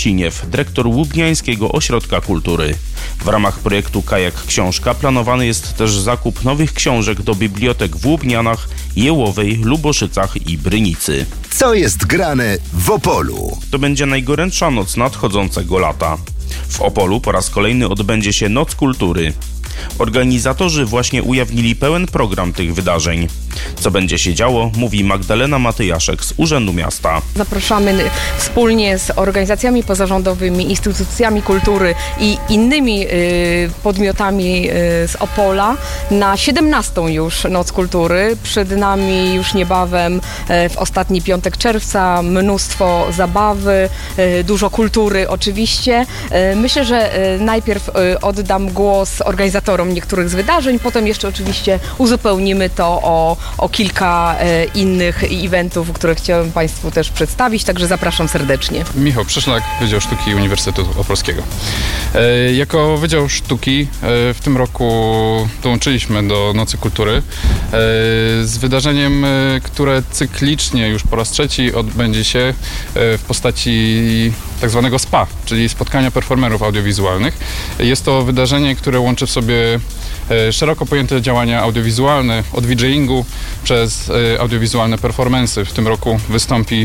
Siniew, dyrektor Łubniańskiego Ośrodka Kultury. W ramach projektu Kajak Książka planowany jest też zakup nowych książek do bibliotek w Łubnianach, Jełowej, Luboszycach i Brynicy. Co jest grane w Opolu? To będzie najgorętsza noc nadchodzącego lata. W Opolu po raz kolejny odbędzie się Noc Kultury. Organizatorzy właśnie ujawnili pełen program tych wydarzeń. Co będzie się działo, mówi Magdalena Matyjaszek z Urzędu Miasta. Zapraszamy wspólnie z organizacjami pozarządowymi, instytucjami kultury i innymi podmiotami z Opola na 17. już Noc Kultury. Przed nami już niebawem w ostatni piątek czerwca mnóstwo zabawy, dużo kultury oczywiście. Myślę, że najpierw oddam głos organizatorom niektórych z wydarzeń, potem jeszcze oczywiście uzupełnimy to o kilka innych eventów, które chciałem Państwu też przedstawić, także zapraszam serdecznie. Michał Przyszlak, Wydział Sztuki Uniwersytetu Opolskiego. Jako Wydział Sztuki w tym roku dołączyliśmy do Nocy Kultury z wydarzeniem, które cyklicznie już po raz trzeci odbędzie się w postaci tak zwanego SPA, czyli spotkania performerów audiowizualnych. Jest to wydarzenie, które łączy w sobie szeroko pojęte działania audiowizualne, od DJingu przez audiowizualne performance'y. W tym roku wystąpi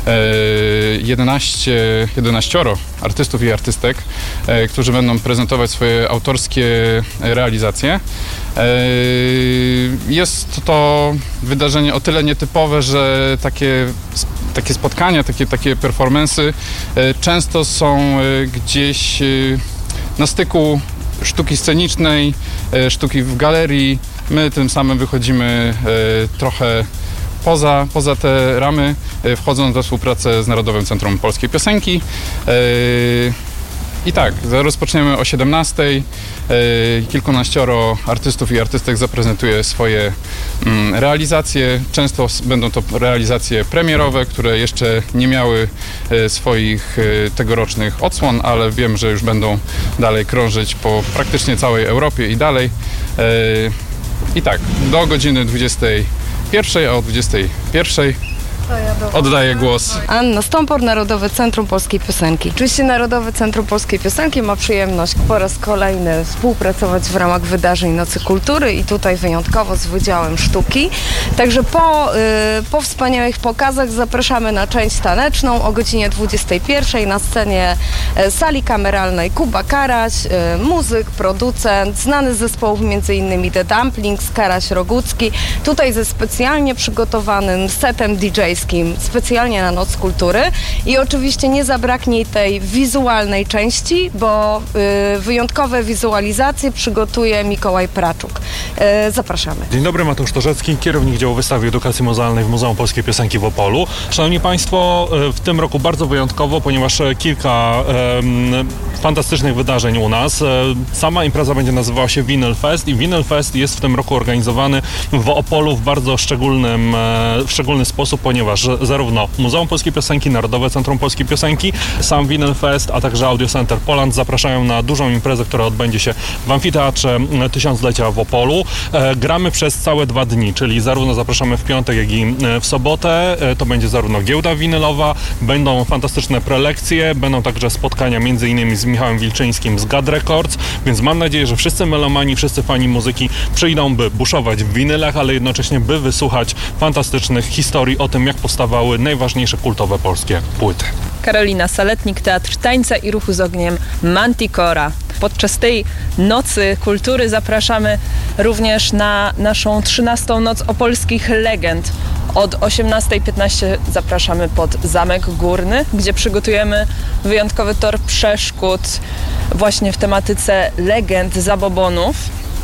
11 artystów i artystek, którzy będą prezentować swoje autorskie realizacje. Jest to wydarzenie o tyle nietypowe, że takie spotkania, takie performance'y często są gdzieś na styku sztuki scenicznej, sztuki w galerii. My tym samym wychodzimy trochę poza te ramy, wchodząc we współpracę z Narodowym Centrum Polskiej Piosenki. I tak, rozpoczniemy o 17:00. Kilkunaścioro artystów i artystek zaprezentuje swoje realizacje. Często będą to realizacje premierowe, które jeszcze nie miały swoich tegorocznych odsłon, ale wiem, że już będą dalej krążyć po praktycznie całej Europie i dalej. I tak, do godziny 21:00, a o 21:00 oddaję głos. Anna Stąpor, Narodowe Centrum Polskiej Piosenki. Oczywiście Narodowe Centrum Polskiej Piosenki ma przyjemność po raz kolejny współpracować w ramach wydarzeń Nocy Kultury i tutaj wyjątkowo z Wydziałem Sztuki. Także po wspaniałych pokazach zapraszamy na część taneczną o godzinie 21:00 na scenie sali kameralnej Kuba Karaś, muzyk, producent, znany z zespołów m.in. The Dumplings, Karaś Rogucki. Tutaj ze specjalnie przygotowanym setem DJ-skim specjalnie na Noc Kultury i oczywiście nie zabraknie tej wizualnej części, bo wyjątkowe wizualizacje przygotuje Mikołaj Praczuk. Zapraszamy. Dzień dobry, Mateusz Torzecki, kierownik działu wystawy edukacji muzealnej w Muzeum Polskiej Piosenki w Opolu. Szanowni Państwo, w tym roku bardzo wyjątkowo, ponieważ kilka fantastycznych wydarzeń u nas. Sama impreza będzie nazywała się Vinyl Fest i Vinyl Fest jest w tym roku organizowany w Opolu w bardzo szczególny sposób, ponieważ zarówno Muzeum Polskiej Piosenki, Narodowe Centrum Polskiej Piosenki, sam Vinyl Fest, a także Audio Center Poland zapraszają na dużą imprezę, która odbędzie się w Amfiteatrze Tysiąclecia w Opolu. Gramy przez całe 2 dni, czyli zarówno zapraszamy w piątek, jak i w sobotę. To będzie zarówno giełda winylowa, będą fantastyczne prelekcje, będą także spotkania m.in. z Michałem Wilczyńskim z GAD Records, więc mam nadzieję, że wszyscy melomani, wszyscy fani muzyki przyjdą, by buszować w winylach, ale jednocześnie by wysłuchać fantastycznych historii o tym, jak powstawały najważniejsze kultowe polskie płyty. Karolina Saletnik, Teatr Tańca i Ruchu z Ogniem Manticora. Podczas tej Nocy Kultury zapraszamy również na naszą 13. Noc Opolskich Legend. Od 18:15 zapraszamy pod Zamek Górny, gdzie przygotujemy wyjątkowy tor przeszkód właśnie w tematyce legend zabobonów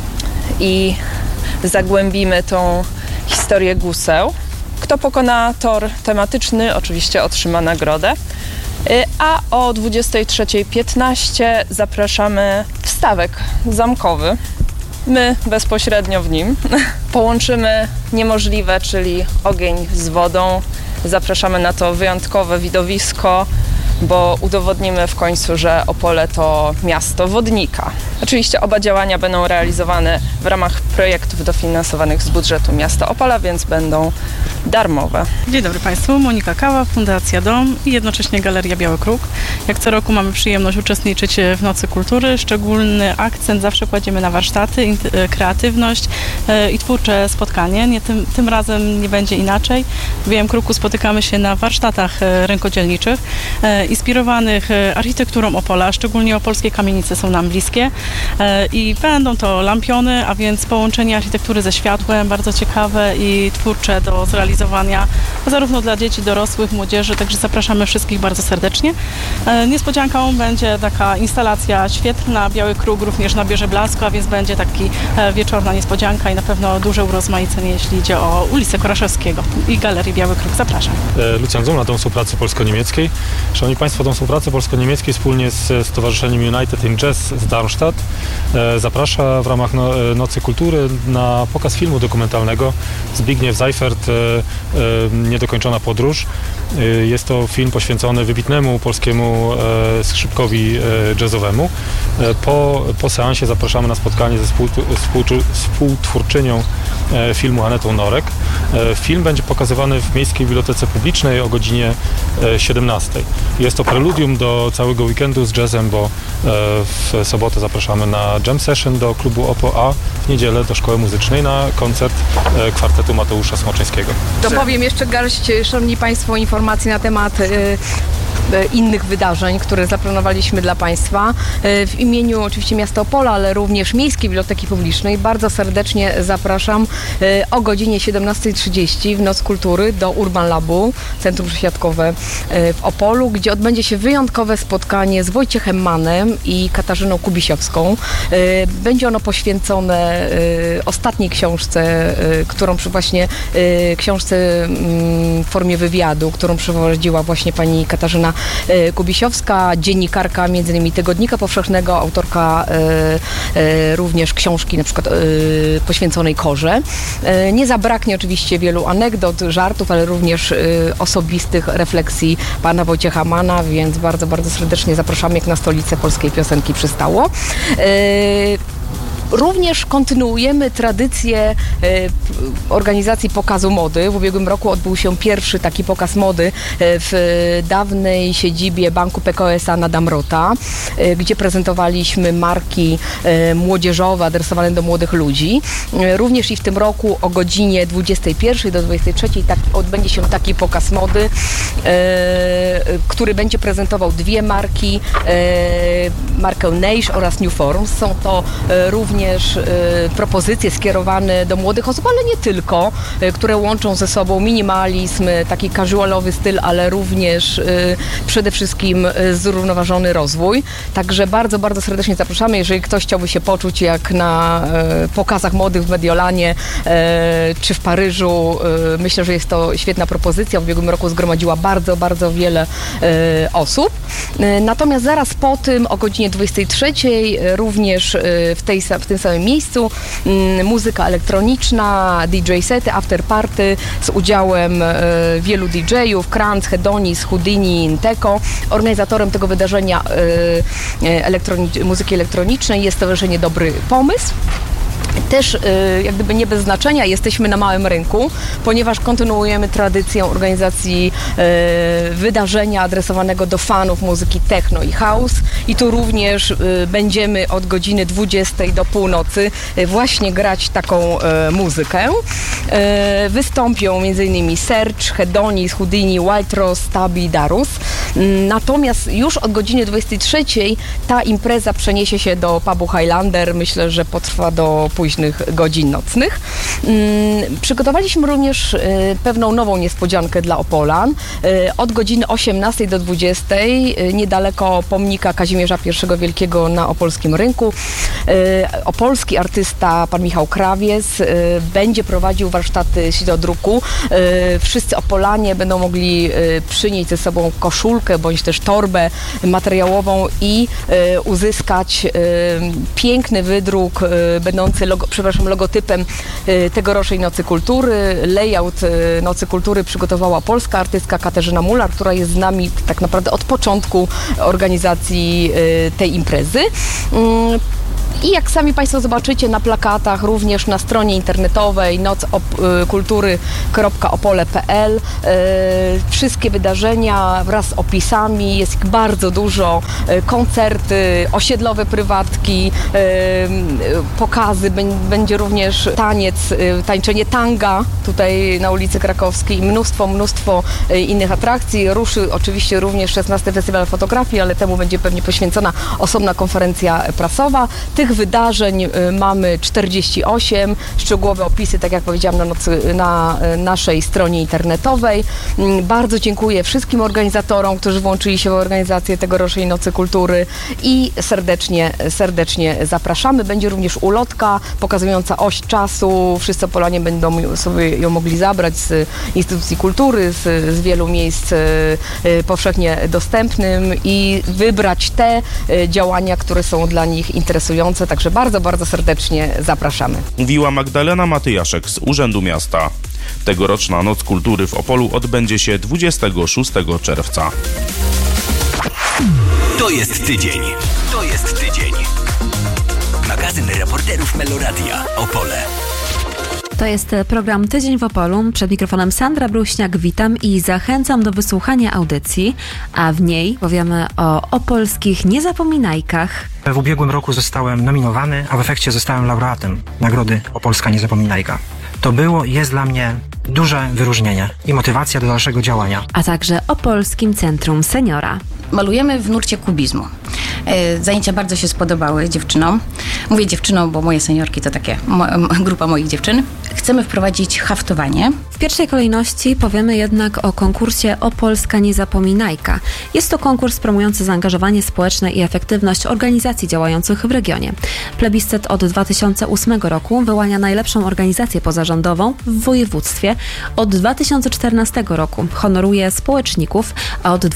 i zagłębimy tą historię guseł. Kto pokona tor tematyczny, oczywiście otrzyma nagrodę. A o 23:15 zapraszamy w stawek zamkowy. My bezpośrednio w nim połączymy niemożliwe, czyli ogień z wodą. Zapraszamy na to wyjątkowe widowisko bo udowodnimy w końcu, że Opole to miasto wodnika. Oczywiście oba działania będą realizowane w ramach projektów dofinansowanych z budżetu miasta Opola, więc będą darmowe. Dzień dobry Państwu, Monika Kała, Fundacja Dom i jednocześnie Galeria Biały Kruk. Jak co roku mamy przyjemność uczestniczyć w Nocy Kultury. Szczególny akcent zawsze kładziemy na warsztaty, kreatywność i twórcze spotkanie. Tym razem nie będzie inaczej. W Białym Kruku spotykamy się na warsztatach rękodzielniczych, inspirowanych architekturą Opola, szczególnie opolskie kamienice są nam bliskie i będą to lampiony, a więc połączenie architektury ze światłem, bardzo ciekawe i twórcze do zrealizowania zarówno dla dzieci, dorosłych, młodzieży, także zapraszamy wszystkich bardzo serdecznie. Niespodzianką będzie taka instalacja świetlna, Biały Kruk również nabierze blasku, a więc będzie taki wieczorna niespodzianka i na pewno duże urozmaicenie, jeśli idzie o ulicę Koraszewskiego i Galerię Biały Kruk. Zapraszam. Lucjan Zumla, Dom Współpracy Polsko-Niemieckiej. Szanowni Państwo, Dom Współpracy Polsko-Niemieckiej wspólnie z Stowarzyszeniem United in Jazz z Darmstadt zaprasza w ramach Nocy Kultury na pokaz filmu dokumentalnego Zbigniew Seifert, Niedokończona podróż. Jest to film poświęcony wybitnemu polskiemu skrzypkowi jazzowemu. Po seansie zapraszamy na spotkanie ze współtwórczynią filmu Anetą Norek. Film będzie pokazywany w Miejskiej Bibliotece Publicznej o godzinie 17. Jest to preludium do całego weekendu z jazzem, bo w sobotę zapraszamy na jam session do klubu OPO, a w niedzielę do Szkoły Muzycznej na koncert kwartetu Mateusza Smoczyńskiego. Dopowiem jeszcze garść, szanowni Państwo, informacji na temat innych wydarzeń, które zaplanowaliśmy dla Państwa. W imieniu oczywiście miasta Opola, ale również Miejskiej Biblioteki Publicznej bardzo serdecznie zapraszam o godzinie 17:30 w Noc Kultury do Urban Labu, Centrum Przesiadkowe w Opolu, gdzie odbędzie się wyjątkowe spotkanie z Wojciechem Mannem i Katarzyną Kubisiowską. Będzie ono poświęcone ostatniej książce, którą książce w formie wywiadu, którą przeprowadziła właśnie pani Katarzyna Kubisiowska, dziennikarka m.in. Tygodnika Powszechnego, autorka również książki na przykład poświęconej korze. Nie zabraknie oczywiście wielu anegdot, żartów, ale również osobistych refleksji pana Wojciecha Manna, więc bardzo, bardzo serdecznie zapraszamy, jak na stolicę polskiej piosenki przystało. Również kontynuujemy tradycję organizacji pokazu mody. W ubiegłym roku odbył się pierwszy taki pokaz mody w dawnej siedzibie Banku PKO SA na Damrota, gdzie prezentowaliśmy marki młodzieżowe adresowane do młodych ludzi. Również i w tym roku o godzinie 21 do 23 odbędzie się taki pokaz mody, który będzie prezentował dwie marki, markę Neish oraz New Forms. Są to również propozycje skierowane do młodych osób, ale nie tylko, które łączą ze sobą minimalizm, taki casualowy styl, ale również przede wszystkim zrównoważony rozwój. Także bardzo, bardzo serdecznie zapraszamy, jeżeli ktoś chciałby się poczuć jak na pokazach mody w Mediolanie czy w Paryżu. Myślę, że jest to świetna propozycja. W ubiegłym roku zgromadziła bardzo, bardzo wiele osób. Natomiast zaraz po tym o godzinie 23 również w tym samym miejscu muzyka elektroniczna, DJ sety, after party z udziałem wielu DJ-ów, Kranz, Hedonis, Houdini, Inteco. Organizatorem tego wydarzenia muzyki elektronicznej jest Stowarzyszenie Dobry Pomysł. Też jak gdyby nie bez znaczenia jesteśmy na małym rynku, ponieważ kontynuujemy tradycję organizacji wydarzenia adresowanego do fanów muzyki techno i house i tu również będziemy od godziny 20 do północy właśnie grać taką muzykę. Wystąpią m.in. Serge, Hedonis, Houdini, White Rose, Tabi, Darus. Natomiast już od godziny 23 ta impreza przeniesie się do pubu Highlander. Myślę, że potrwa do późnych godzin nocnych. Przygotowaliśmy również pewną nową niespodziankę dla Opolan. Od godziny 18 do 20 niedaleko pomnika Kazimierza I Wielkiego na opolskim rynku opolski artysta pan Michał Krawiec będzie prowadził warsztaty siedodruku. Wszyscy Opolanie będą mogli przynieść ze sobą koszulkę bądź też torbę materiałową i uzyskać piękny wydruk będący logotypem tegorocznej Nocy Kultury. Layout Nocy Kultury przygotowała polska artystka Katarzyna Mular, która jest z nami tak naprawdę od początku organizacji tej imprezy. I jak sami Państwo zobaczycie na plakatach, również na stronie internetowej nockultury.opole.pl wszystkie wydarzenia wraz z opisami, jest ich bardzo dużo, koncerty, osiedlowe prywatki, pokazy, będzie również tańczenie tanga tutaj na ulicy Krakowskiej, mnóstwo innych atrakcji. Ruszy oczywiście również 16. Festiwal Fotografii, ale temu będzie pewnie poświęcona osobna konferencja prasowa. Tych wydarzeń mamy 48, szczegółowe opisy, tak jak powiedziałam, na naszej stronie internetowej. Bardzo dziękuję wszystkim organizatorom, którzy włączyli się w organizację tegorocznej Nocy Kultury i serdecznie zapraszamy. Będzie również ulotka pokazująca oś czasu. Wszyscy Opolanie będą sobie ją mogli zabrać z instytucji kultury, z wielu miejsc powszechnie dostępnym i wybrać te działania, które są dla nich interesujące. Także bardzo, bardzo serdecznie zapraszamy. Mówiła Magdalena Matyjaszek z Urzędu Miasta. Tegoroczna Noc Kultury w Opolu odbędzie się 26 czerwca. To jest tydzień. Magazyn reporterów Meloradia Opole. To jest program Tydzień w Opolu. Przed mikrofonem Sandra Bruśniak. Witam i zachęcam do wysłuchania audycji, a w niej powiemy o opolskich niezapominajkach. W ubiegłym roku zostałem nominowany, a w efekcie zostałem laureatem Nagrody Opolska Niezapominajka. To było i jest dla mnie duże wyróżnienie i motywacja do dalszego działania. A także Opolskim Centrum Seniora. Malujemy w nurcie kubizmu. Zajęcia bardzo się spodobały dziewczynom. Mówię dziewczynom, bo moje seniorki to takie grupa moich dziewczyn. Chcemy wprowadzić haftowanie. W pierwszej kolejności powiemy jednak o konkursie Opolska Niezapominajka. Jest to konkurs promujący zaangażowanie społeczne i efektywność organizacji działających w regionie. Plebiscyt od 2008 roku wyłania najlepszą organizację pozarządową w województwie. Od 2014 roku honoruje społeczników, a od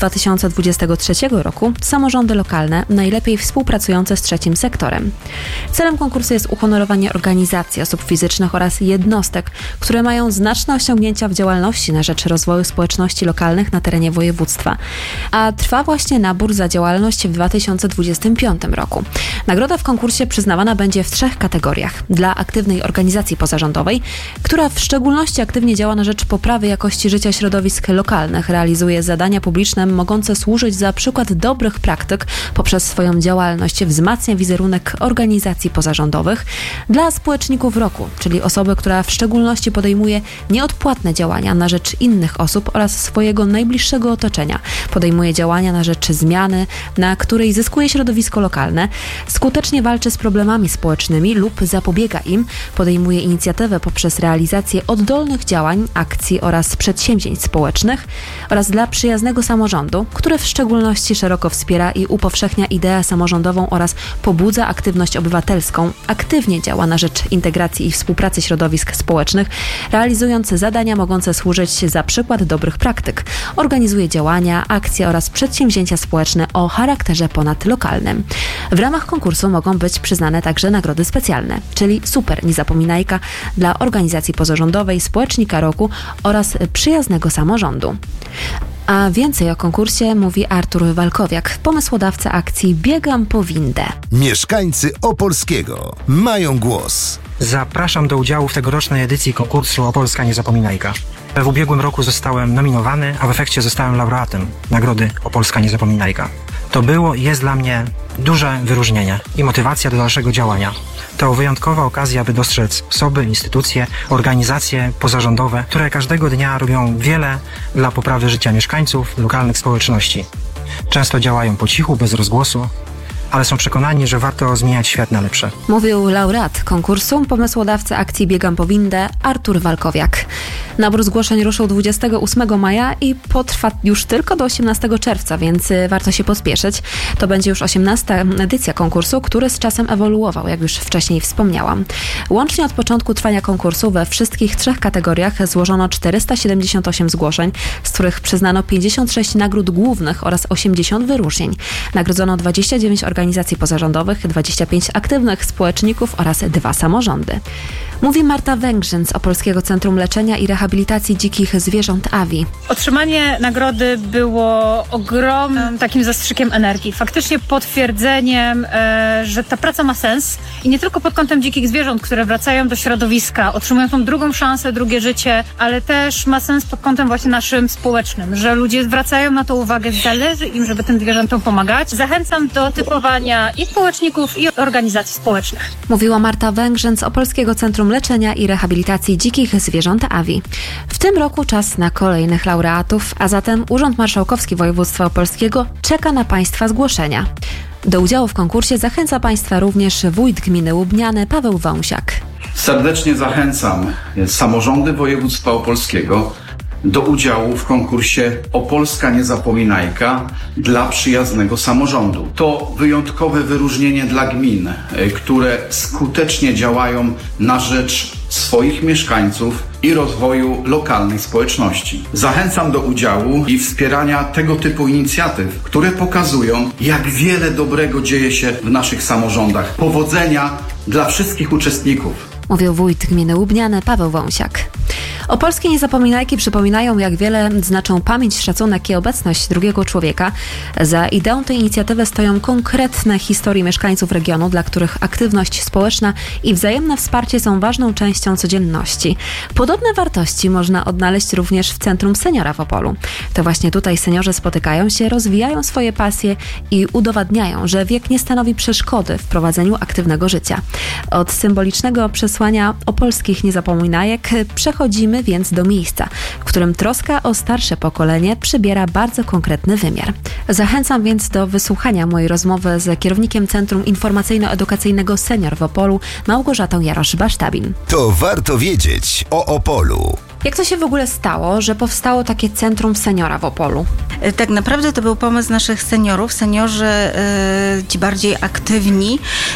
2023 roku samorządy lokalne najlepiej współpracujące z trzecim sektorem. Celem konkursu jest uhonorowanie organizacji, osób fizycznych oraz jednostek, które mają znaczne osiągnięcia w działalności na rzecz rozwoju społeczności lokalnych na terenie województwa. A trwa właśnie nabór za działalność w 2025 roku. Nagroda w konkursie przyznawana będzie w 3 kategoriach. Dla aktywnej organizacji pozarządowej, która w szczególności aktywnie działa na rzecz poprawy jakości życia środowisk lokalnych, realizuje zadania publiczne mogące służyć za przykład dobrych praktyk poprzez swoją działalność, wzmacnia wizerunek organizacji pozarządowych. Dla społeczników roku, czyli osoby, która w szczególności podejmuje nieodpłatne działania na rzecz innych osób oraz swojego najbliższego otoczenia. Podejmuje działania na rzecz zmiany, na której zyskuje środowisko lokalne, skutecznie walczy z problemami społecznymi lub zapobiega im, podejmuje inicjatywę poprzez realizację oddolnych działań, akcji oraz przedsięwzięć społecznych, oraz dla przyjaznego samorządu, który w szczególności szeroko wspiera i upowszechnia ideę samorządową oraz pobudza aktywność obywatelską, aktywnie działa na rzecz integracji i współpracy środowisk społecznych, realizując zadania mogące służyć za przykład dobrych praktyk. Organizuje działania, akcje oraz przedsięwzięcia społeczne o charakterze ponadlokalnym. W ramach konkursu mogą być przyznane także nagrody specjalne, czyli Super Niezapominajka dla organizacji pozarządowej, Społecznika Roku oraz przyjaznego samorządu. A więcej o konkursie mówi Artur Walkowiak, pomysłodawca akcji Biegam po windę. Mieszkańcy Opolskiego mają głos. Zapraszam do udziału w tegorocznej edycji konkursu Opolska Niezapominajka. W ubiegłym roku zostałem nominowany, a w efekcie zostałem laureatem Nagrody Opolska Niezapominajka. To było i jest dla mnie duże wyróżnienie i motywacja do dalszego działania. To wyjątkowa okazja, by dostrzec osoby, instytucje, organizacje pozarządowe, które każdego dnia robią wiele dla poprawy życia mieszkańców, lokalnych społeczności. Często działają po cichu, bez rozgłosu, ale są przekonani, że warto zmieniać świat na lepsze. Mówił laureat konkursu, pomysłodawca akcji Biegam po windę, Artur Walkowiak. Nabór zgłoszeń ruszył 28 maja i potrwa już tylko do 18 czerwca, więc warto się pospieszyć. To będzie już 18. edycja konkursu, który z czasem ewoluował, jak już wcześniej wspomniałam. Łącznie od początku trwania konkursu we wszystkich 3 kategoriach złożono 478 zgłoszeń, z których przyznano 56 nagród głównych oraz 80 wyróżnień. Nagrodzono 29 organizacji organizacji pozarządowych, 25 aktywnych społeczników oraz 2 samorządy. Mówi Marta Węgrzyn z Opolskiego Centrum Leczenia i Rehabilitacji Dzikich Zwierząt AWI. Otrzymanie nagrody było ogromnym takim zastrzykiem energii. Faktycznie potwierdzeniem, że ta praca ma sens i nie tylko pod kątem dzikich zwierząt, które wracają do środowiska, otrzymują tą drugą szansę, drugie życie, ale też ma sens pod kątem właśnie naszym społecznym, że ludzie zwracają na to uwagę, zależy im, żeby tym zwierzętom pomagać. Zachęcam do typowania i społeczników, i organizacji społecznych. Mówiła Marta Węgrzyn z Opolskiego Centrum Leczenia i Rehabilitacji Dzikich Zwierząt AWI. W tym roku czas na kolejnych laureatów, a zatem Urząd Marszałkowski Województwa Opolskiego czeka na Państwa zgłoszenia. Do udziału w konkursie zachęca Państwa również wójt gminy Łubniany Paweł Wąsiak. Serdecznie zachęcam samorządy województwa opolskiego do udziału w konkursie Opolska Niezapominajka dla przyjaznego samorządu. To wyjątkowe wyróżnienie dla gmin, które skutecznie działają na rzecz swoich mieszkańców i rozwoju lokalnej społeczności. Zachęcam do udziału i wspierania tego typu inicjatyw, które pokazują, jak wiele dobrego dzieje się w naszych samorządach. Powodzenia dla wszystkich uczestników. Mówił wójt gminy Łubniany Paweł Wąsiak. Opolskie Niezapominajki przypominają, jak wiele znaczą pamięć, szacunek i obecność drugiego człowieka. Za ideą tej inicjatywy stoją konkretne historie mieszkańców regionu, dla których aktywność społeczna i wzajemne wsparcie są ważną częścią codzienności. Podobne wartości można odnaleźć również w Centrum Seniora w Opolu. To właśnie tutaj seniorzy spotykają się, rozwijają swoje pasje i udowadniają, że wiek nie stanowi przeszkody w prowadzeniu aktywnego życia. Od symbolicznego przesłania opolskich niezapominajek przechodzimy więc do miejsca, w którym troska o starsze pokolenie przybiera bardzo konkretny wymiar. Zachęcam więc do wysłuchania mojej rozmowy z kierownikiem Centrum Informacyjno-Edukacyjnego Senior w Opolu, Małgorzatą Jarosz-Basztabin. To warto wiedzieć o Opolu. Jak to się w ogóle stało, że powstało takie Centrum Seniora w Opolu? Tak naprawdę to był pomysł naszych seniorów. Seniorzy, ci bardziej aktywni,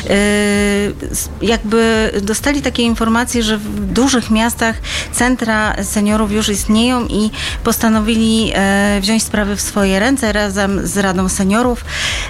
jakby dostali takie informacje, że w dużych miastach centra seniorów już istnieją i postanowili wziąć sprawy w swoje ręce razem z Radą Seniorów.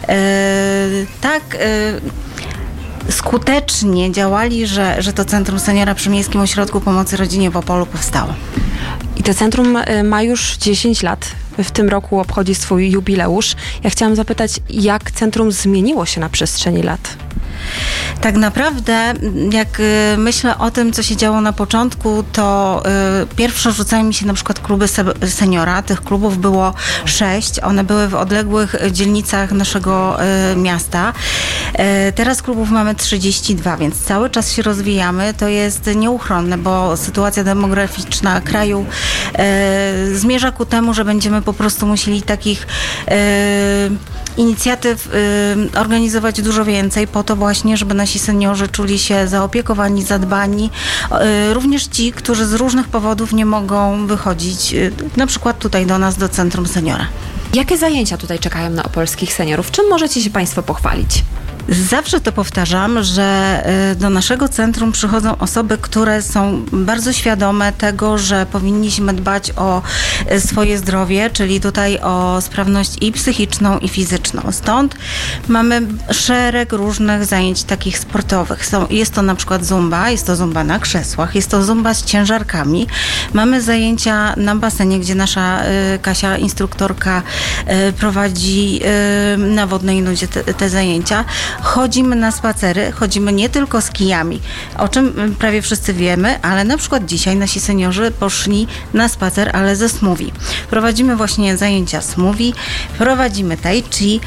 Skutecznie działali, że to Centrum Seniora przy Miejskim Ośrodku Pomocy Rodzinie w Opolu powstało. I to centrum ma już 10 lat. W tym roku obchodzi swój jubileusz. Ja chciałam zapytać, jak centrum zmieniło się na przestrzeni lat? Tak naprawdę, jak myślę o tym, co się działo na początku, to pierwsze rzucają mi się na przykład kluby seniora. Tych klubów było 6. One były w odległych dzielnicach naszego miasta. Teraz klubów mamy 32, więc cały czas się rozwijamy. To jest nieuchronne, bo sytuacja demograficzna kraju zmierza ku temu, że będziemy po prostu musieli takich inicjatyw organizować dużo więcej po to właśnie, żeby nasi seniorzy czuli się zaopiekowani, zadbani. Również ci, którzy z różnych powodów nie mogą wychodzić, na przykład tutaj do nas, do Centrum Seniora. Jakie zajęcia tutaj czekają na opolskich seniorów? Czym możecie się Państwo pochwalić? Zawsze to powtarzam, że do naszego centrum przychodzą osoby, które są bardzo świadome tego, że powinniśmy dbać o swoje zdrowie, czyli tutaj o sprawność i psychiczną, i fizyczną. Stąd mamy szereg różnych zajęć takich sportowych. Jest to na przykład zumba, jest to zumba na krzesłach, jest to zumba z ciężarkami. Mamy zajęcia na basenie, gdzie nasza Kasia, instruktorka, prowadzi na Wodnej Nudzie te zajęcia. Chodzimy na spacery, chodzimy nie tylko z kijami, o czym prawie wszyscy wiemy, ale na przykład dzisiaj nasi seniorzy poszli na spacer, ale ze smoothie. Prowadzimy właśnie zajęcia smoothie, prowadzimy tai chi,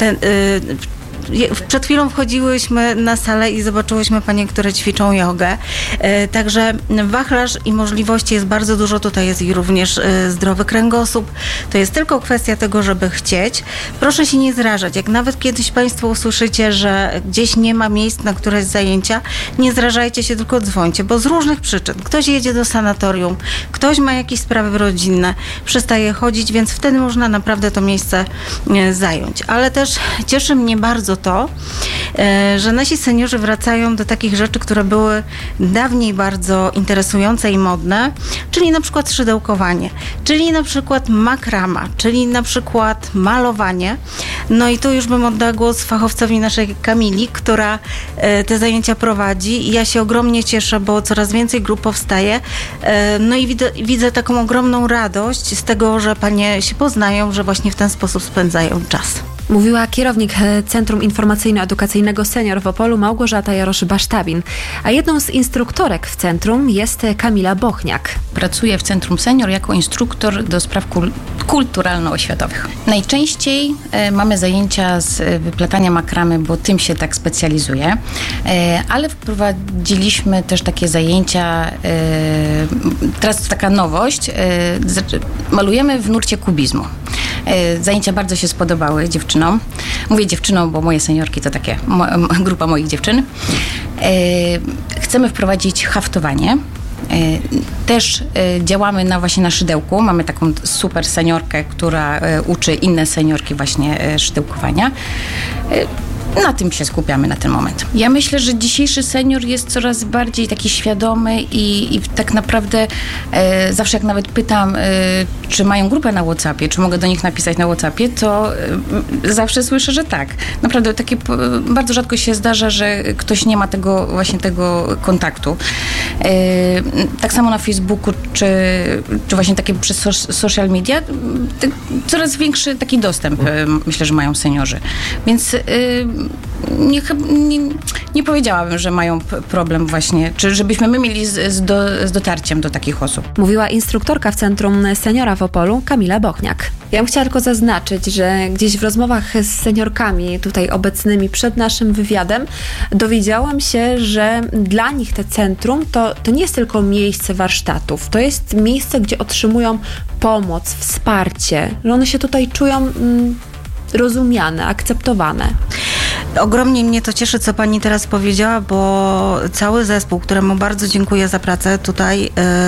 przed chwilą wchodziłyśmy na salę i zobaczyłyśmy panie, które ćwiczą jogę. Także wachlarz i możliwości jest bardzo dużo. Tutaj jest i również zdrowy kręgosłup. To jest tylko kwestia tego, żeby chcieć. Proszę się nie zrażać. Jak nawet kiedyś Państwo usłyszycie, że gdzieś nie ma miejsc na któreś zajęcia, nie zrażajcie się, tylko dzwońcie, bo z różnych przyczyn. Ktoś jedzie do sanatorium, ktoś ma jakieś sprawy rodzinne, przestaje chodzić, więc wtedy można naprawdę to miejsce zająć. Ale też cieszy mnie bardzo bardzo to, że nasi seniorzy wracają do takich rzeczy, które były dawniej bardzo interesujące i modne, czyli na przykład szydełkowanie, czyli na przykład makrama, czyli na przykład malowanie. No i tu już bym oddała głos fachowcowi naszej Kamili, która te zajęcia prowadzi i ja się ogromnie cieszę, bo coraz więcej grup powstaje. No i widzę taką ogromną radość z tego, że panie się poznają, że właśnie w ten sposób spędzają czas. Mówiła kierownik Centrum Informacyjno-Edukacyjnego Senior w Opolu Małgorzata Jarosz-Basztabin. A jedną z instruktorek w centrum jest Kamila Bochniak. Pracuję w Centrum Senior jako instruktor do spraw kulturalno-oświatowych. Najczęściej mamy zajęcia z wyplatania makramy, bo tym się tak specjalizuję, ale wprowadziliśmy też takie zajęcia, teraz taka nowość, malujemy w nurcie kubizmu. Zajęcia bardzo się spodobały dziewczynom. Mówię dziewczynom, bo moje seniorki to takie grupa moich dziewczyn. Chcemy wprowadzić haftowanie. Też działamy właśnie na szydełku. Mamy taką super seniorkę, która uczy inne seniorki właśnie szydełkowania. Na tym się skupiamy na ten moment. Ja myślę, że dzisiejszy senior jest coraz bardziej taki świadomy i tak naprawdę zawsze jak nawet pytam, czy mają grupę na WhatsAppie, czy mogę do nich napisać na WhatsAppie, to zawsze słyszę, że tak. Naprawdę takie bardzo rzadko się zdarza, że ktoś nie ma tego kontaktu. Tak samo na Facebooku, czy właśnie takie przez social media, coraz większy taki dostęp myślę, że mają seniorzy. Więc nie powiedziałabym, że mają problem właśnie, czy żebyśmy my mieli z dotarciem do takich osób. Mówiła instruktorka w Centrum Seniora w Opolu Kamila Bochniak. Ja bym chciała tylko zaznaczyć, że gdzieś w rozmowach z seniorkami tutaj obecnymi przed naszym wywiadem dowiedziałam się, że dla nich te centrum to nie jest tylko miejsce warsztatów, to jest miejsce, gdzie otrzymują pomoc, wsparcie, że one się tutaj czują rozumiane, akceptowane. Ogromnie mnie to cieszy, co pani teraz powiedziała, bo cały zespół, któremu bardzo dziękuję za pracę tutaj,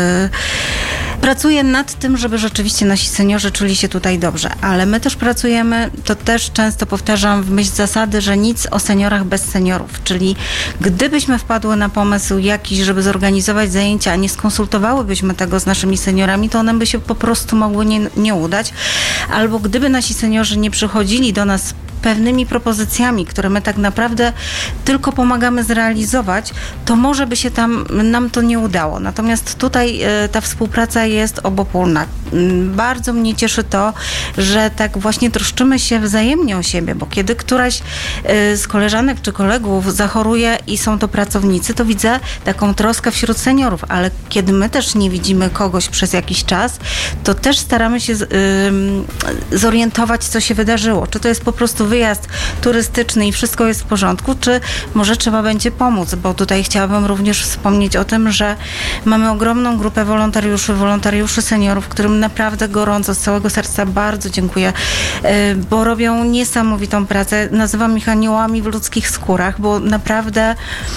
pracuje nad tym, żeby rzeczywiście nasi seniorzy czuli się tutaj dobrze. Ale my też pracujemy, to też często powtarzam w myśl zasady, że nic o seniorach bez seniorów. Czyli gdybyśmy wpadły na pomysł jakiś, żeby zorganizować zajęcia, a nie skonsultowałybyśmy tego z naszymi seniorami, to one by się po prostu mogły nie udać. Albo gdyby nasi seniorzy nie przychodzili do nas pewnymi propozycjami, które my tak naprawdę tylko pomagamy zrealizować, to może by się nam to nie udało. Natomiast tutaj ta współpraca jest obopólna. Bardzo mnie cieszy to, że tak właśnie troszczymy się wzajemnie o siebie, bo kiedy któraś z koleżanek czy kolegów zachoruje i są to pracownicy, to widzę taką troskę wśród seniorów, ale kiedy my też nie widzimy kogoś przez jakiś czas, to też staramy się zorientować, co się wydarzyło. Czy to jest po prostu wyjazd turystyczny i wszystko jest w porządku, czy może trzeba będzie pomóc, bo tutaj chciałabym również wspomnieć o tym, że mamy ogromną grupę wolontariuszy seniorów, którym naprawdę gorąco, z całego serca bardzo dziękuję, bo robią niesamowitą pracę. Nazywam ich aniołami w ludzkich skórach, bo naprawdę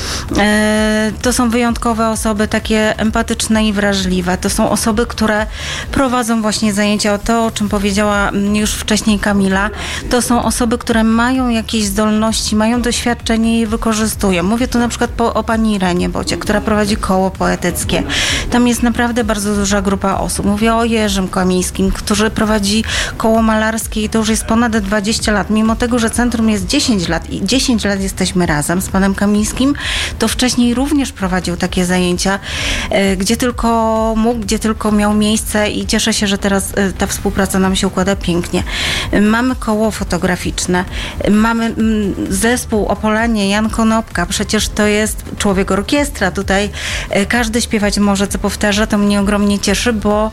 to są wyjątkowe osoby, takie empatyczne i wrażliwe. To są osoby, które prowadzą właśnie zajęcia, o czym powiedziała już wcześniej Kamila. To są osoby, które mają jakieś zdolności, mają doświadczenie i je wykorzystują. Mówię tu na przykład o pani Irenie Bocie, która prowadzi koło poetyckie. Tam jest naprawdę bardzo duża grupa osób. Mówię o Jerzym Kamińskim, który prowadzi koło malarskie i to już jest ponad 20 lat. Mimo tego, że centrum jest 10 lat i 10 lat jesteśmy razem z panem Kamińskim, to wcześniej również prowadził takie zajęcia, gdzie tylko mógł, gdzie tylko miał miejsce i cieszę się, że teraz ta współpraca nam się układa pięknie. Mamy koło fotograficzne, mamy zespół Opolanie, Jan Konopka, przecież to jest człowiek orkiestra. Tutaj każdy śpiewać może, co powtarza, to mnie ogromnie cieszy, bo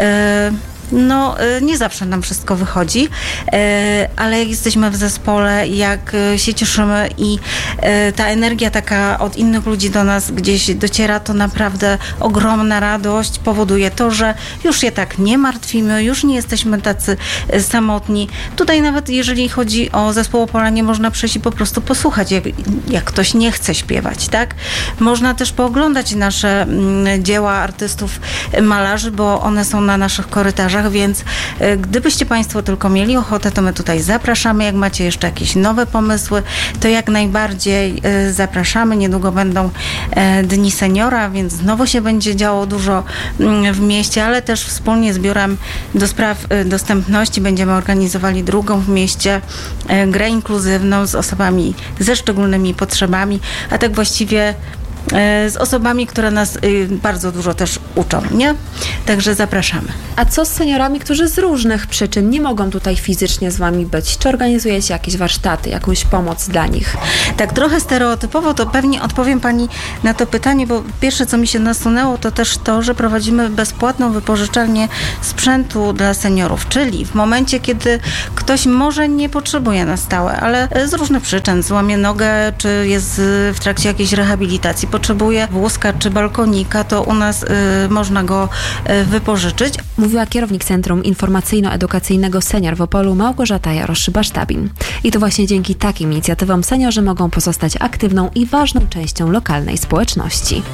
nie zawsze nam wszystko wychodzi, ale jak jesteśmy w zespole, jak się cieszymy i ta energia taka od innych ludzi do nas gdzieś dociera, to naprawdę ogromna radość powoduje to, że już się tak nie martwimy, już nie jesteśmy tacy samotni. Tutaj nawet jeżeli chodzi o zespół Opolanie, można przyjść i po prostu posłuchać, jak ktoś nie chce śpiewać, tak? Można też pooglądać nasze dzieła artystów, malarzy, bo one są na naszych korytarzach, seniorach, więc gdybyście Państwo tylko mieli ochotę, to my tutaj zapraszamy. Jak macie jeszcze jakieś nowe pomysły, to jak najbardziej zapraszamy. Niedługo będą Dni Seniora, więc znowu się będzie działo dużo w mieście, ale też wspólnie z Biurem do Spraw Dostępności będziemy organizowali drugą w mieście grę inkluzywną z osobami ze szczególnymi potrzebami, a tak właściwie z osobami, które nas bardzo dużo też uczą, nie? Także zapraszamy. A co z seniorami, którzy z różnych przyczyn nie mogą tutaj fizycznie z Wami być? Czy organizujecie jakieś warsztaty, jakąś pomoc dla nich? Tak, trochę stereotypowo to pewnie odpowiem Pani na to pytanie, bo pierwsze, co mi się nasunęło, to też to, że prowadzimy bezpłatną wypożyczalnię sprzętu dla seniorów, czyli w momencie, kiedy ktoś może nie potrzebuje na stałe, ale z różnych przyczyn, złamie nogę, czy jest w trakcie jakiejś rehabilitacji, potrzebuje wózka czy balkonika, to u nas można go wypożyczyć. Mówiła kierownik Centrum Informacyjno-Edukacyjnego Senior w Opolu Małgorzata Jarosz-Basztabin. I to właśnie dzięki takim inicjatywom seniorzy mogą pozostać aktywną i ważną częścią lokalnej społeczności.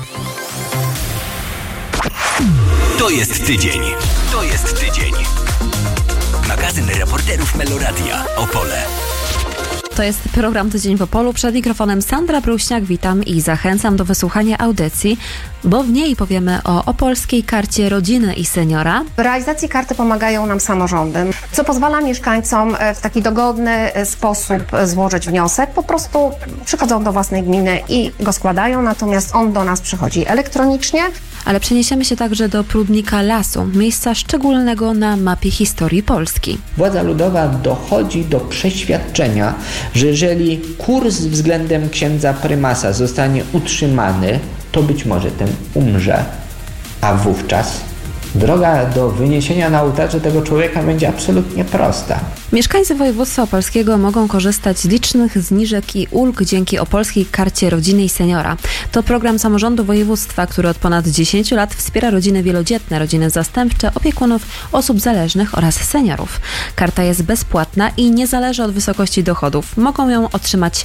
To jest tydzień. To jest tydzień. Magazyn reporterów Meloradia Opole. To jest program Tydzień w Opolu. Przed mikrofonem Sandra Pruśniak. Witam i zachęcam do wysłuchania audycji, bo w niej powiemy o opolskiej karcie rodziny i seniora. W realizacji karty pomagają nam samorządy, co pozwala mieszkańcom w taki dogodny sposób złożyć wniosek. Po prostu przychodzą do własnej gminy i go składają, natomiast on do nas przychodzi elektronicznie. Ale przeniesiemy się także do Prudnika Lasu, miejsca szczególnego na mapie historii Polski. Władza ludowa dochodzi do przeświadczenia, że jeżeli kurs względem księdza prymasa zostanie utrzymany, to być może ten umrze, a wówczas droga do wyniesienia na ołtarze tego człowieka będzie absolutnie prosta. Mieszkańcy województwa opolskiego mogą korzystać z licznych zniżek i ulg dzięki opolskiej karcie rodziny i seniora. To program samorządu województwa, który od ponad 10 lat wspiera rodziny wielodzietne, rodziny zastępcze, opiekunów, osób zależnych oraz seniorów. Karta jest bezpłatna i nie zależy od wysokości dochodów. Mogą ją otrzymać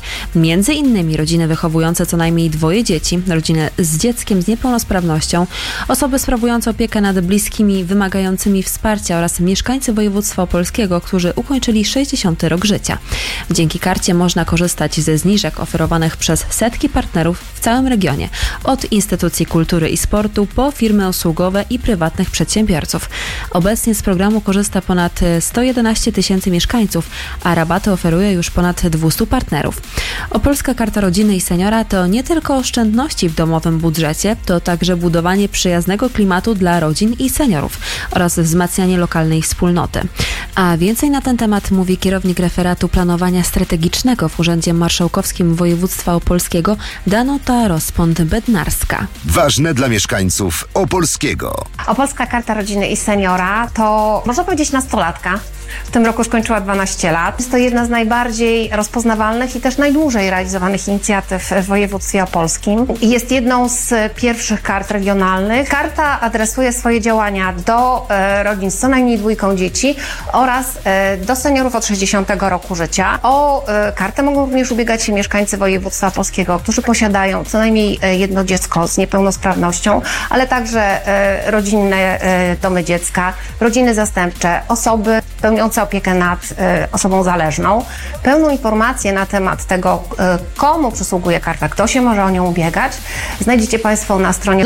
m.in. rodziny wychowujące co najmniej 2 dzieci, rodziny z dzieckiem z niepełnosprawnością, osoby sprawujące opiekę nad bliskimi wymagającymi wsparcia oraz mieszkańcy województwa opolskiego, którzy ukończyli 60. rok życia. Dzięki karcie można korzystać ze zniżek oferowanych przez setki partnerów w całym regionie, od instytucji kultury i sportu po firmy usługowe i prywatnych przedsiębiorców. Obecnie z programu korzysta ponad 111 tysięcy mieszkańców, a rabaty oferuje już ponad 200 partnerów. Opolska Karta Rodziny i Seniora to nie tylko oszczędności w domowym budżecie, to także budowanie przyjaznego klimatu dla rodzin i seniorów oraz wzmacnianie lokalnej wspólnoty. A więcej na ten temat mówi kierownik referatu planowania strategicznego w Urzędzie Marszałkowskim Województwa Opolskiego Danuta Rospont-Bednarska. Ważne dla mieszkańców Opolskiego. Opolska Karta Rodziny i Seniora to, można powiedzieć, nastolatka. W tym roku skończyła 12 lat. Jest to jedna z najbardziej rozpoznawalnych i też najdłużej realizowanych inicjatyw w województwie opolskim. Jest jedną z pierwszych kart regionalnych. Karta adresuje swoje działania do rodzin z co najmniej 2 dzieci oraz do seniorów od 60 roku życia. O kartę mogą również ubiegać się mieszkańcy województwa opolskiego, którzy posiadają co najmniej 1 dziecko z niepełnosprawnością, ale także rodzinne domy dziecka, rodziny zastępcze, osoby pełniące opiekę nad osobą zależną. Pełną informację na temat tego, komu przysługuje karta, kto się może o nią ubiegać, znajdziecie Państwo na stronie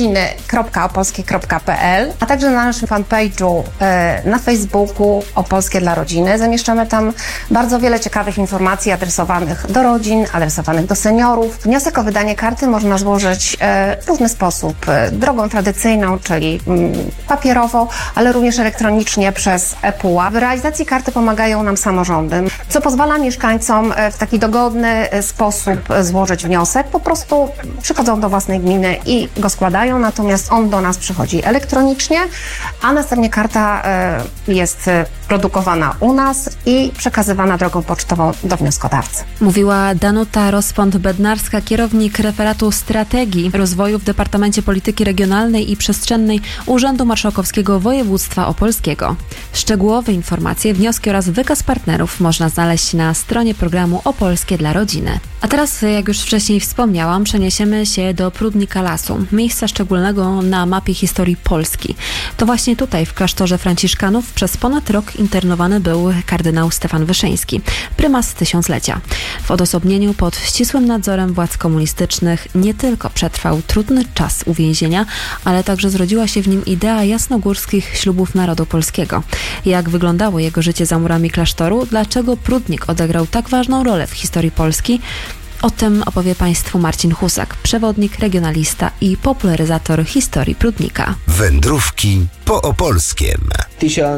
dlarodziny.opolskie.pl, a także na naszym fanpage'u na Facebooku Opolskie dla Rodziny. Zamieszczamy tam bardzo wiele ciekawych informacji adresowanych do rodzin, adresowanych do seniorów. Wniosek o wydanie karty można złożyć w różny sposób. Drogą tradycyjną, czyli papierowo, ale również elektronicznie przez ePUAP. W realizacji karty pomagają nam samorządy, co pozwala mieszkańcom w taki dogodny sposób złożyć wniosek. Po prostu przychodzą do własnej gminy i go składają, natomiast on do nas przychodzi elektronicznie, a następnie karta jest produkowana u nas i przekazywana drogą pocztową do wnioskodawcy. Mówiła Danuta Rospont-Bednarska, kierownik referatu strategii rozwoju w Departamencie Polityki Regionalnej i Przestrzennej Urzędu Marszałkowskiego Województwa Opolskiego. Szczegółowe informacje, wnioski oraz wykaz partnerów można znaleźć na stronie programu Opolskie dla Rodziny. A teraz, jak już wcześniej wspomniałam, przeniesiemy się do Prudnika Lasu, miejsca szczególnego na mapie historii Polski. To właśnie tutaj, w klasztorze franciszkanów, przez ponad rok internowany był kardynał Stefan Wyszyński, prymas tysiąclecia. W odosobnieniu pod ścisłym nadzorem władz komunistycznych nie tylko przetrwał trudny czas uwięzienia, ale także zrodziła się w nim idea jasnogórskich ślubów narodu polskiego. Jak wyglądało jego życie za murami klasztoru, dlaczego Prudnik odegrał tak ważną rolę w historii Polski? O tym opowie Państwu Marcin Husak, przewodnik, regionalista i popularyzator historii Prudnika. Wędrówki po opolskiem. W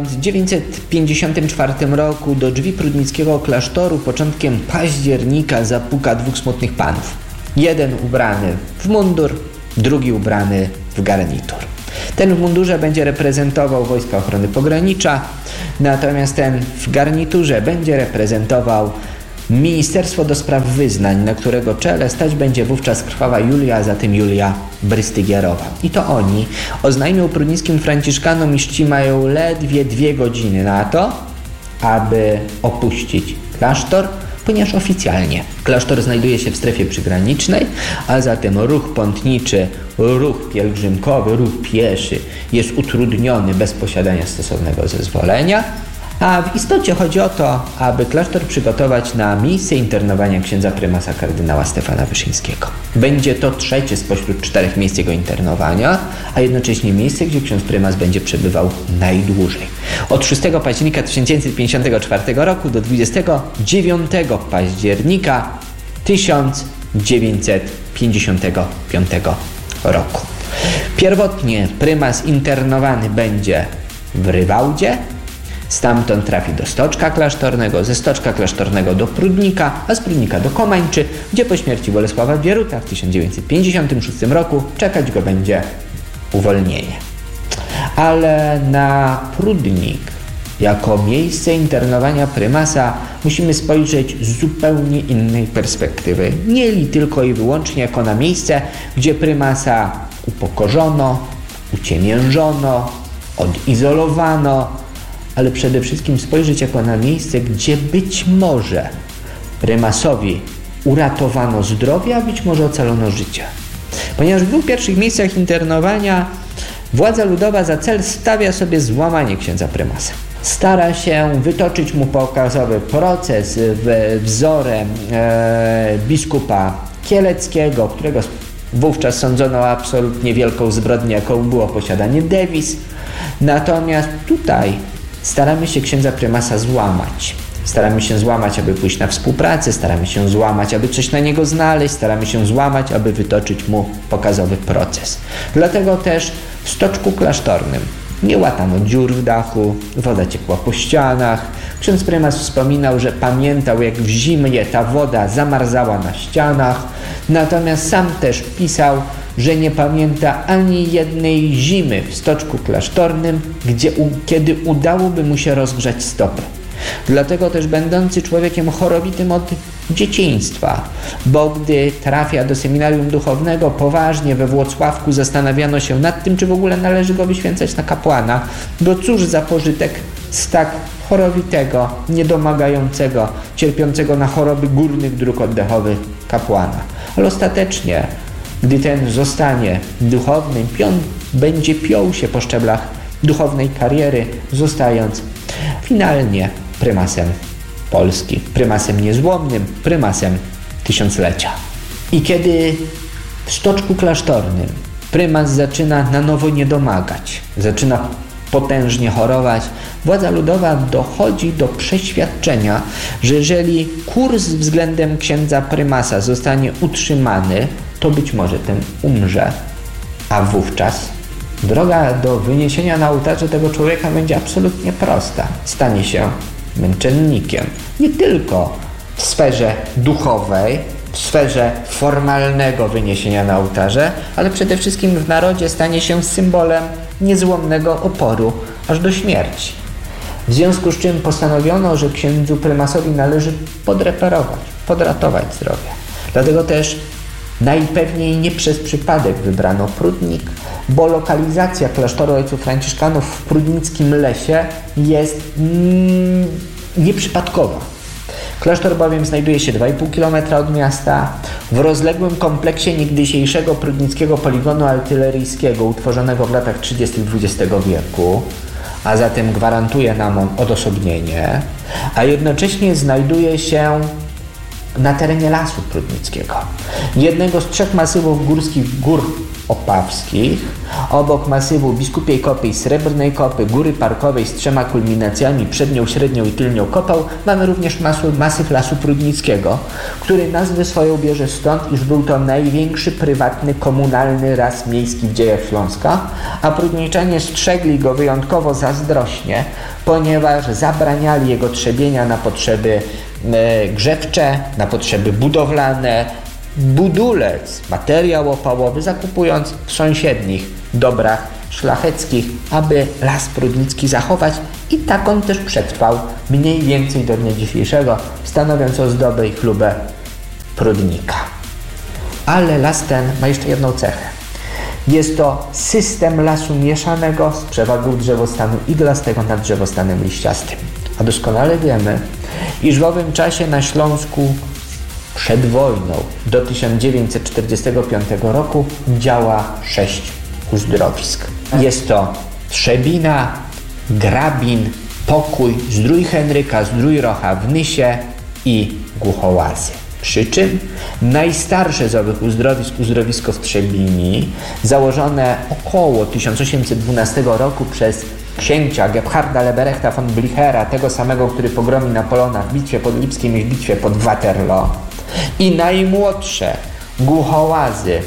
1954 roku do drzwi prudnickiego klasztoru początkiem października zapuka dwóch smutnych panów. Jeden ubrany w mundur, drugi ubrany w garnitur. Ten w mundurze będzie reprezentował Wojska Ochrony Pogranicza, natomiast ten w garniturze będzie reprezentował Ministerstwo do Spraw Wyznań, na którego czele stać będzie wówczas krwawa Julia, a zatem Julia Brystygiarowa. I to oni oznajmią prudnickim franciszkanom, iż ci mają ledwie 2 godziny na to, aby opuścić klasztor, ponieważ oficjalnie klasztor znajduje się w strefie przygranicznej, a zatem ruch pątniczy, ruch pielgrzymkowy, ruch pieszy jest utrudniony bez posiadania stosownego zezwolenia. A w istocie chodzi o to, aby klasztor przygotować na miejsce internowania księdza prymasa kardynała Stefana Wyszyńskiego. Będzie to 3. spośród 4 miejsc jego internowania, a jednocześnie miejsce, gdzie ksiądz prymas będzie przebywał najdłużej. Od 6 października 1954 roku do 29 października 1955 roku. Pierwotnie prymas internowany będzie w Rywałdzie, stamtąd trafi do Stoczka Klasztornego, ze Stoczka Klasztornego do Prudnika, a z Prudnika do Komańczy, gdzie po śmierci Bolesława Bieruta w 1956 roku czekać go będzie uwolnienie. Ale na Prudnik jako miejsce internowania prymasa musimy spojrzeć z zupełnie innej perspektywy. Nie tylko i wyłącznie jako na miejsce, gdzie prymasa upokorzono, uciemiężono, odizolowano, ale przede wszystkim spojrzeć jako na miejsce, gdzie być może prymasowi uratowano zdrowie, a być może ocalono życie. Ponieważ w 2 pierwszych miejscach internowania władza ludowa za cel stawia sobie złamanie księdza prymasa. Stara się wytoczyć mu pokazowy proces wzorem biskupa Kieleckiego, którego wówczas sądzono o absolutnie wielką zbrodnię, jaką było posiadanie dewiz. Natomiast tutaj staramy się księdza prymasa złamać. Staramy się złamać, aby pójść na współpracę, staramy się złamać, aby coś na niego znaleźć, staramy się złamać, aby wytoczyć mu pokazowy proces. Dlatego też w Stoczku Klasztornym nie łatano dziur w dachu, woda ciekła po ścianach. Ksiądz prymas wspominał, że pamiętał, jak w zimie ta woda zamarzała na ścianach, natomiast sam też pisał, że nie pamięta ani jednej zimy w Stoczku Klasztornym, kiedy udałoby mu się rozgrzać stopy. Dlatego też będący człowiekiem chorowitym od dzieciństwa, bo gdy trafia do seminarium duchownego, poważnie we Włocławku zastanawiano się nad tym, czy w ogóle należy go wyświęcać na kapłana, bo cóż za pożytek z tak chorowitego, niedomagającego, cierpiącego na choroby górnych dróg oddechowych kapłana. Ale ostatecznie, gdy ten zostanie duchownym, będzie piął się po szczeblach duchownej kariery, zostając finalnie prymasem Polski, prymasem niezłomnym, prymasem tysiąclecia. I kiedy w Stoczku Klasztornym prymas zaczyna na nowo niedomagać, zaczyna potężnie chorować, władza ludowa dochodzi do przeświadczenia, że jeżeli kurs względem księdza prymasa zostanie utrzymany, to być może ten umrze, a wówczas droga do wyniesienia na ołtarze tego człowieka będzie absolutnie prosta. Stanie się męczennikiem. Nie tylko w sferze duchowej, w sferze formalnego wyniesienia na ołtarze, ale przede wszystkim w narodzie stanie się symbolem niezłomnego oporu aż do śmierci. W związku z czym postanowiono, że księdzu prymasowi należy podratować zdrowie. Dlatego też najpewniej nie przez przypadek wybrano Prudnik, bo lokalizacja klasztoru ojców franciszkanów w prudnickim lesie jest nieprzypadkowa. Klasztor bowiem znajduje się 2,5 km od miasta, w rozległym kompleksie niegdysiejszego prudnickiego poligonu artyleryjskiego utworzonego w latach 30. XX wieku, a zatem gwarantuje nam on odosobnienie, a jednocześnie znajduje się na terenie Lasu Prudnickiego, jednego z 3 masywów górskich Gór Opawskich, obok masywu Biskupiej Kopy i Srebrnej Kopy, Góry Parkowej z 3 kulminacjami, przednią, średnią i tylnią kopą, mamy również masyw Lasu Prudnickiego, który nazwę swoją bierze stąd, iż był to największy prywatny, komunalny las miejski w dziejach Śląska, a prudniczanie strzegli go wyjątkowo zazdrośnie, ponieważ zabraniali jego trzebienia na potrzeby grzewcze, na potrzeby budowlane, budulec, materiał opałowy, zakupując w sąsiednich dobrach szlacheckich, aby Las Prudnicki zachować, i tak on też przetrwał mniej więcej do dnia dzisiejszego, stanowiąc ozdobę i chlubę Prudnika. Ale las ten ma jeszcze jedną cechę. Jest to system lasu mieszanego z przewagą drzewostanu iglastego nad drzewostanem liściastym. A doskonale wiemy, iż w owym czasie na Śląsku przed wojną do 1945 roku działa 6 uzdrowisk. Jest to Trzebina, Grabin, Pokój, Zdrój Henryka, Zdrój Rocha w Nysie i Głuchołazy. Przy czym najstarsze z owych uzdrowisk, uzdrowisko w Trzebini, założone około 1812 roku przez księcia Gebharda Leberechta von Blichera, tego samego, który pogromi Napoleona w bitwie pod Lipskiem i w bitwie pod Waterloo, i najmłodsze Głuchołazy,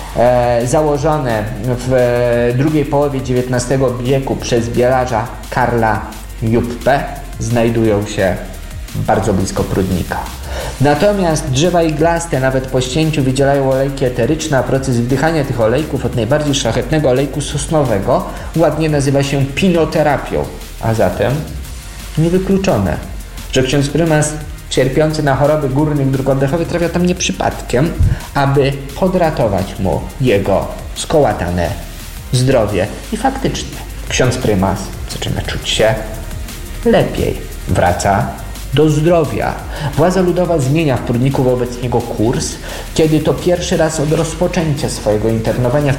założone w drugiej połowie XIX wieku przez bielarza Karla Juppę, znajdują się bardzo blisko Prudnika. Natomiast drzewa iglaste nawet po ścięciu wydzielają olejki eteryczne, a proces wdychania tych olejków od najbardziej szlachetnego olejku sosnowego ładnie nazywa się pinoterapią. A zatem niewykluczone, że ksiądz prymas cierpiący na choroby górnych dróg oddechowych trafia tam nie przypadkiem, aby podratować mu jego skołatane zdrowie. I faktycznie ksiądz prymas zaczyna czuć się lepiej, wraca do zdrowia. Władza ludowa zmienia w Prudniku wobec niego kurs, kiedy to pierwszy raz od rozpoczęcia swojego internowania w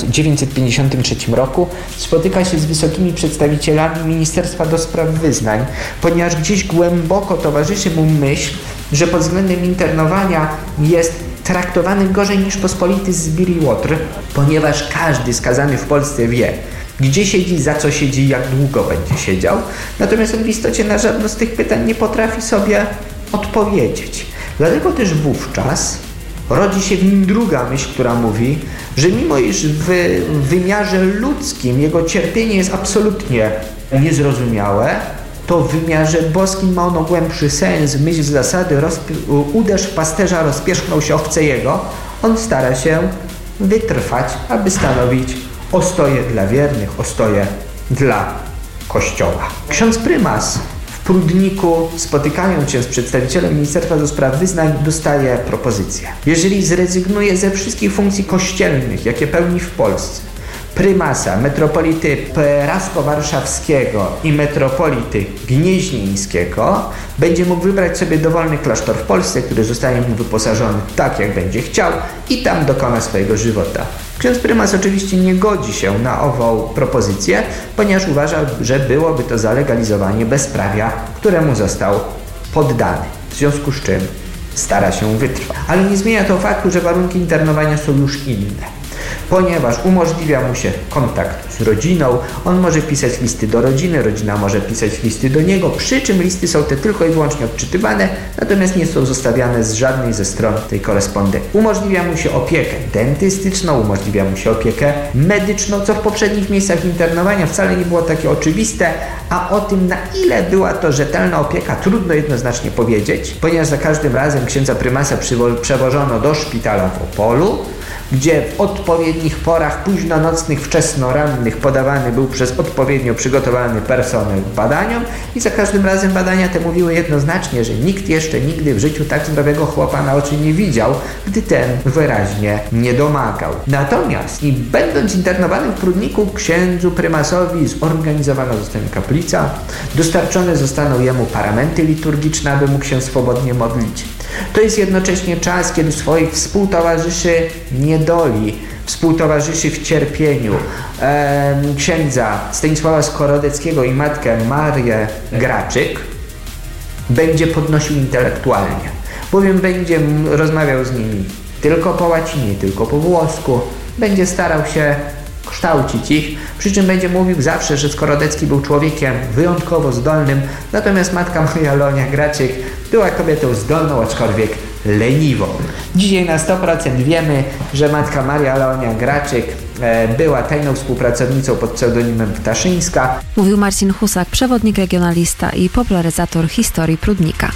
1953 roku spotyka się z wysokimi przedstawicielami Ministerstwa do Spraw Wyznań, ponieważ gdzieś głęboko towarzyszy mu myśl, że pod względem internowania jest traktowany gorzej niż pospolity zbir i łotr, ponieważ każdy skazany w Polsce wie, gdzie siedzi, za co siedzi i jak długo będzie siedział. Natomiast on w istocie na żadne z tych pytań nie potrafi sobie odpowiedzieć. Dlatego też wówczas rodzi się w nim druga myśl, która mówi, że mimo iż w wymiarze ludzkim jego cierpienie jest absolutnie niezrozumiałe, to w wymiarze boskim ma ono głębszy sens. W myśl zasady uderz w pasterza, rozpierzchnął się owce jego. On stara się wytrwać, aby stanowić ostoję dla wiernych, ostoję dla Kościoła. Ksiądz prymas w Prudniku, spotykając się z przedstawicielem Ministerstwa do Spraw Wyznań, dostaje propozycję. Jeżeli zrezygnuje ze wszystkich funkcji kościelnych, jakie pełni w Polsce, prymasa, metropolity prasko-warszawskiego i metropolity gnieźnieńskiego, będzie mógł wybrać sobie dowolny klasztor w Polsce, który zostanie mu wyposażony tak, jak będzie chciał, i tam dokona swojego żywota. Ksiądz prymas oczywiście nie godzi się na ową propozycję, ponieważ uważa, że byłoby to zalegalizowanie bezprawia, któremu został poddany. W związku z czym stara się wytrwać. Ale nie zmienia to faktu, że warunki internowania są już inne, ponieważ umożliwia mu się kontakt z rodziną, on może pisać listy do rodziny, rodzina może pisać listy do niego, przy czym listy są te tylko i wyłącznie odczytywane, natomiast nie są zostawiane z żadnej ze stron tej korespondencji. Umożliwia mu się opiekę dentystyczną, umożliwia mu się opiekę medyczną, co w poprzednich miejscach internowania wcale nie było takie oczywiste, a o tym, na ile była to rzetelna opieka, trudno jednoznacznie powiedzieć, ponieważ za każdym razem księdza prymasa przewożono do szpitala w Opolu, gdzie w odpowiednich porach późnonocnych, wczesnorannych podawany był przez odpowiednio przygotowany personel badaniom i za każdym razem badania te mówiły jednoznacznie, że nikt jeszcze nigdy w życiu tak zdrowego chłopa na oczy nie widział, gdy ten wyraźnie nie domagał. Natomiast i będąc internowanym w Prudniku, księdzu prymasowi zorganizowana zostanie kaplica, dostarczone zostaną jemu paramenty liturgiczne, aby mógł się swobodnie modlić. To jest jednocześnie czas, kiedy swoich współtowarzyszy niedoli, współtowarzyszy w cierpieniu, księdza Stanisława Skorodeckiego i matkę Marię Graczyk będzie podnosił intelektualnie, bowiem będzie rozmawiał z nimi tylko po łacinie, tylko po włosku, będzie starał się kształcić ich, przy czym będzie mówił zawsze, że Skorodecki był człowiekiem wyjątkowo zdolnym, natomiast matka Maria Leonia Graczyk była kobietą zdolną, aczkolwiek leniwą. Dzisiaj na 100% wiemy, że matka Maria Leonia Graczyk była tajną współpracownicą pod pseudonimem Ptaszyńska. Mówił Marcin Husak, przewodnik regionalista i popularyzator historii Prudnika.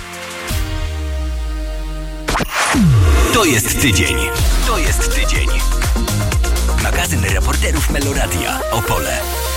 To jest tydzień. To jest tydzień. Magazyn reporterów Meloradia Opole.